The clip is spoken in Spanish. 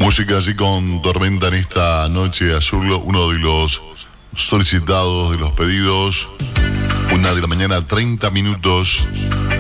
Música así con tormenta en esta noche azul, uno de los solicitados, de los pedidos. 1 de la mañana, 30 minutos.